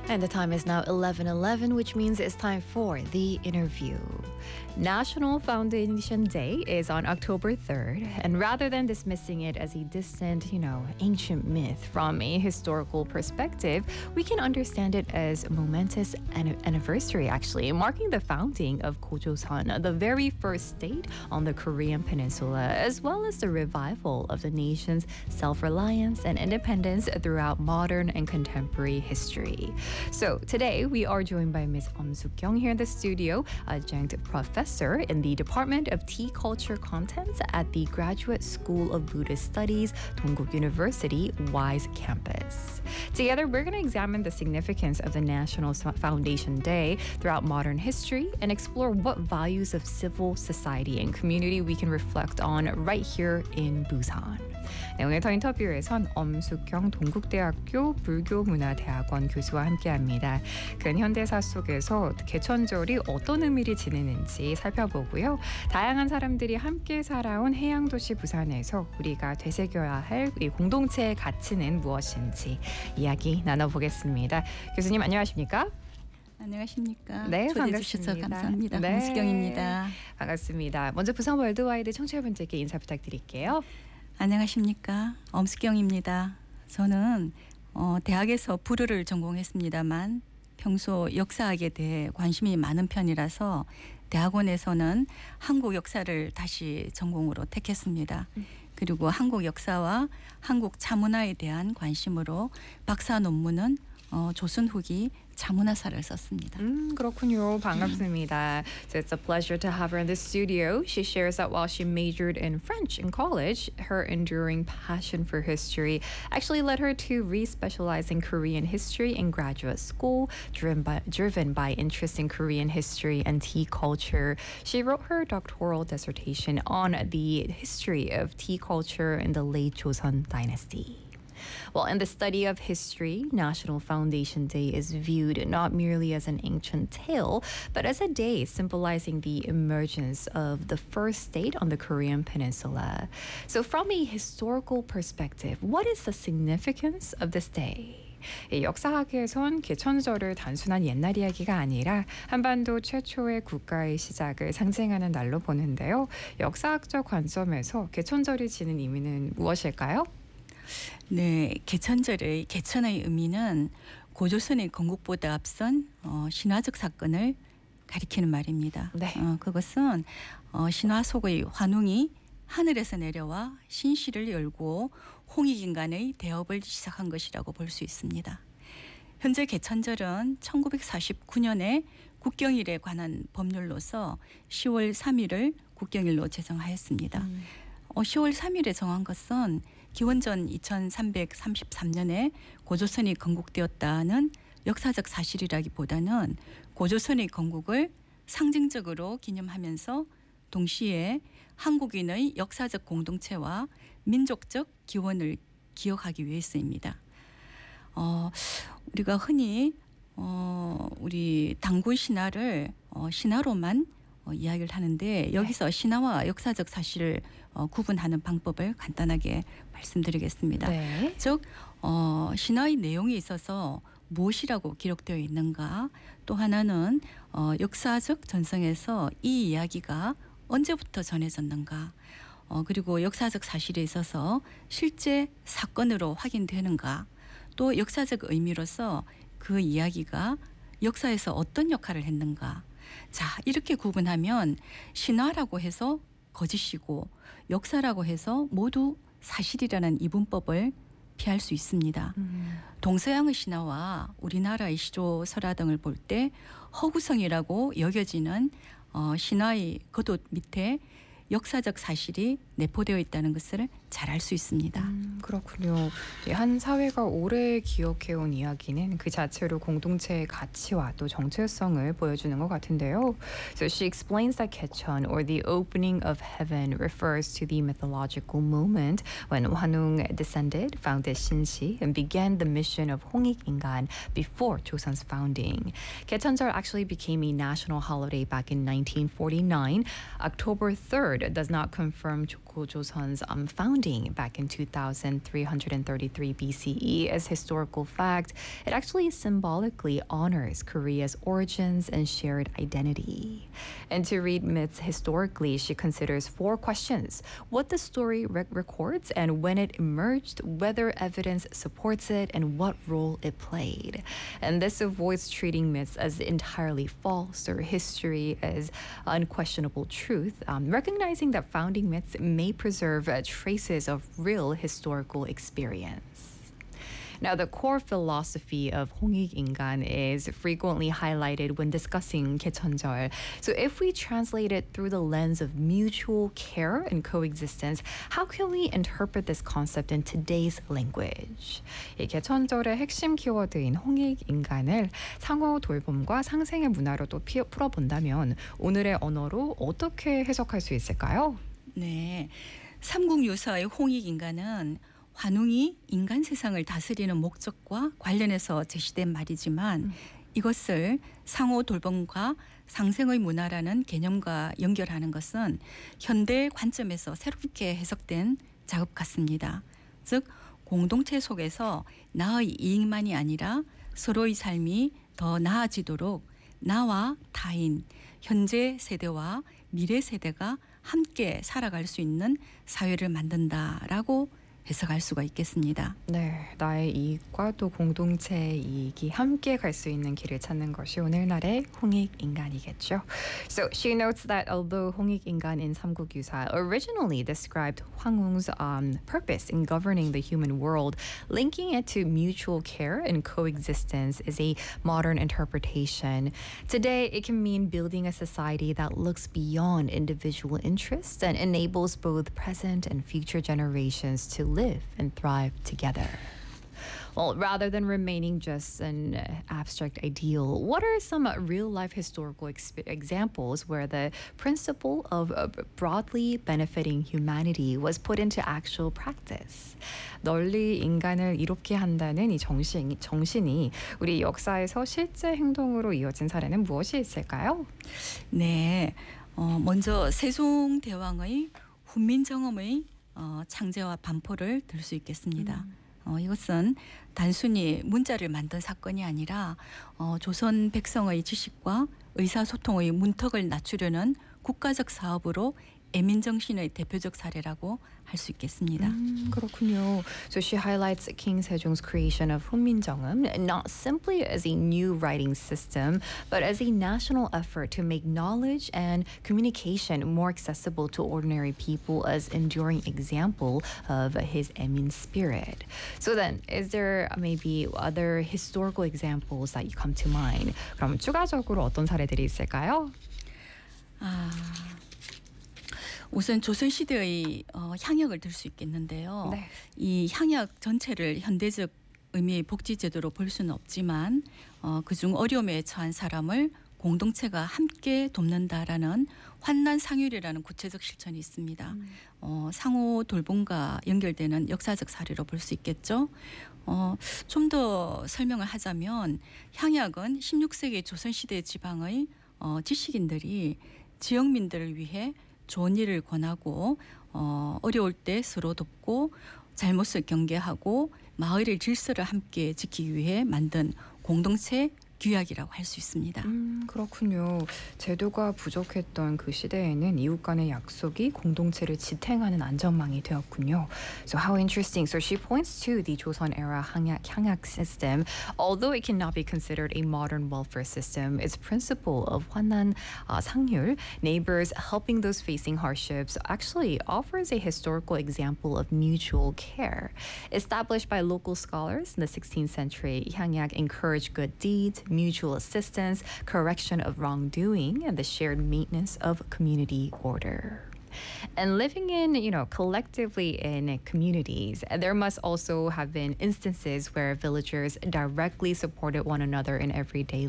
And the time is now 11:11, which means it's time for the interview. National Foundation Day is on October 3rd, and rather than dismissing it as a distant, ancient myth from a historical perspective, we can understand it as a momentous anniversary, actually, marking the founding of Gojoseon, the very first state on the Korean peninsula, as well as the revival of the nation's self-reliance and independence throughout modern and contemporary history. So today we are joined by Ms. Suk-kyung here in the studio, adjunct professor in the Department of Tea Culture Contents at the Graduate School of Buddhist Studies, Dongguk University, WISE campus. Together, we're going to examine the significance of the National Foundation Day throughout modern history and explore what values of civil society and community we can reflect on right here in Busan. 네, 오늘 더 인터뷰에선 엄숙경 동국대학교 불교문화대학원 교수와 함께합니다. 근현대사 속에서 개천절이 어떤 의미를 지니는지 살펴보고요. 다양한 사람들이 함께 살아온 해양도시 부산에서 우리가 되새겨야 할 이 공동체의 가치는 무엇인지 이야기 나눠보겠습니다. 교수님 안녕하십니까? 안녕하십니까? 네, 초대해 주셔서 반갑습니다. 감사합니다. 네. 엄숙경입니다. 반갑습니다. 먼저 부산 월드와이드 청취자분들께 인사 부탁드릴게요. 안녕하십니까? 엄숙경입니다. 저는 대학에서 불어를 전공했습니다만 평소 역사학에 대해 관심이 많은 편이라서 대학원에서는 한국 역사를 다시 전공으로 택했습니다. 그리고 한국 역사와 한국 차문화에 대한 관심으로 박사 논문은 조선 후기 차문화사를 썼습니다. 그렇군요. 반갑습니다. So it's a pleasure to have her in the studio. She shares that while she majored in French in college, her enduring passion for history actually led her to re-specialize in Korean history in graduate school, driven by interest in Korean history and tea culture. She wrote her doctoral dissertation on the history of tea culture in the late Joseon dynasty. Well, in the study of history, National Foundation Day is viewed not merely as an ancient tale, but as a day symbolizing the emergence of the first state on the Korean peninsula. So from a historical perspective, what is the significance of this day? 역사학에선 개천절을 단순한 옛날 이야기가 아니라 한반도 최초의 국가의 시작을 상징하는 날로 보는데요. 역사학적 관점에서 개천절이 지닌 의미는 무엇일까요? 네, 개천의 의미는 고조선의 건국보다 앞선 신화적 사건을 가리키는 말입니다. 네. 그것은 신화 속의 환웅이 하늘에서 내려와 신실을 열고 홍익인간의 대업을 시작한 것이라고 볼 수 있습니다. 현재 개천절은 1949년에 국경일에 관한 법률로서 10월 3일을 국경일로 제정하였습니다. 10월 3일에 정한 것은 기원전 2333년에 고조선이 건국되었다는 역사적 사실이라기보다는 고조선의 건국을 상징적으로 기념하면서 동시에 한국인의 역사적 공동체와 민족적 기원을 기억하기 위해서입니다. 우리가 흔히 우리 당군 신화를 신화로만 이야기를 하는데 여기서 신화와 역사적 사실을 구분하는 방법을 간단하게 말씀드리겠습니다. 네. 즉 신화의 내용에 있어서 무엇이라고 기록되어 있는가, 또 하나는 역사적 전성에서 이 이야기가 언제부터 전해졌는가, 그리고 역사적 사실에 있어서 실제 사건으로 확인되는가, 또 역사적 의미로서 그 이야기가 역사에서 어떤 역할을 했는가. 자, 이렇게 구분하면 신화라고 해서 거짓이고 역사라고 해서 모두 사실이라는 이분법을 피할 수 있습니다. 동서양의 신화와 우리나라의 시조설화 등을 볼 때 허구성이라고 여겨지는 신화의 겉옷 밑에 역사적 사실이 내포되어 있다는 것을 잘 알 수 있습니다. 그렇군요. 한 사회가 오래 기억해온 이야기는 그 자체로 공동체의 가치와 또 정체성을 보여주는 것 같은데요. So she explains that Gaechon, or the opening of heaven, refers to the mythological moment when Hwanung descended, founded Shinsi, and began the mission of 홍익인간 before Joseon's founding. 개천절 actually became a national holiday back in 1949. October 3rd does not confirm historical Joseon's founding back in 2333 BCE as historical fact, it actually symbolically honors Korea's origins and shared identity. And to read myths historically, she considers four questions: what the story records and when it emerged, whether evidence supports it, and what role it played. And this avoids treating myths as entirely false or history as unquestionable truth, recognizing that founding myths may preserve traces of real historical experience. Now, the core philosophy of 홍익인간 is frequently highlighted when discussing 개천절. So if we translate it through the lens of mutual care and coexistence, how can we interpret this concept in today's language? 이 개천절의 핵심 키워드인 홍익인간을 상호 돌봄과 상생의 문화로 또 풀어본다면 오늘의 언어로 어떻게 해석할 수 있을까요? 네, 삼국유사의 홍익인간은 환웅이 인간 세상을 다스리는 목적과 관련해서 제시된 말이지만 이것을 상호 돌봄과 상생의 문화라는 개념과 연결하는 것은 현대 관점에서 새롭게 해석된 작업 같습니다. 즉 공동체 속에서 나의 이익만이 아니라 서로의 삶이 더 나아지도록 나와 타인, 현재 세대와 미래 세대가 함께 살아갈 수 있는 사회를 만든다라고 해석할 수가 있겠습니다. 네, 나의 이익과 또 공동체의 이익이 함께 갈 수 있는 길을 찾는 것이 오늘날의 홍익인간이겠죠. So she notes that although 홍익인간 in 삼국유사 originally described 황웅's purpose in governing the human world, linking it to mutual care and coexistence is a modern interpretation. Today, it can mean building a society that looks beyond individual interests and enables both present and future generations to live and thrive together. Well, rather than remaining just an abstract ideal, what are some real-life historical examples where the principle of broadly benefiting humanity was put into actual practice? 널리 인간을 이롭게 한다는 이 정신이 우리 역사에서 실제 행동으로 이어진 사례는 무엇이 있을까요? 네, 먼저 세종대왕의 훈민정음의 창제와 반포를 들 수 있겠습니다. 이것은 단순히 문자를 만든 사건이 아니라 조선 백성의 지식과 의사소통의 문턱을 낮추려는 국가적 사업으로 애민정신의 대표적 사례라고 할 수 있겠습니다. 그렇군요. So she highlights King Sejong's creation of 훈민정음 not simply as a new writing system, but as a national effort to make knowledge and communication more accessible to ordinary people as enduring example of his 애민 spirit. So then, is there maybe other historical examples that you come to mind? 그럼 추가적으로 어떤 사례들이 있을까요? 우선 조선시대의 향약을 들 수 있겠는데요. 네. 이 향약 전체를 현대적 의미의 복지제도로 볼 수는 없지만 그중 어려움에 처한 사람을 공동체가 함께 돕는다라는 환난상율이라는 구체적 실천이 있습니다. 상호 돌봄과 연결되는 역사적 사례로 볼 수 있겠죠. 좀 더 설명을 하자면 향약은 16세기 조선시대 지방의 지식인들이 지역민들을 위해 좋은 일을 권하고 어려울 때 서로 돕고 잘못을 경계하고 마을의 질서를 함께 지키기 위해 만든 공동체 규약이라고 할 수 있습니다. 그렇군요. 제도가 부족했던 그 시대에는 이웃 간의 약속이 공동체를 지탱하는 안전망이 되었군요. So how interesting. So she points to the Joseon era 향약 system. Although it cannot be considered a modern welfare system, its principle of 환난 상율, neighbors helping those facing hardships, actually offers a historical example of mutual care. Established by local scholars in the 16th century, 향약 encouraged good deeds, mutual assistance, correction of wrongdoing, and the shared maintenance of community order. And living in, collectively in communities, there must also have been instances where villagers directly supported one another in everyday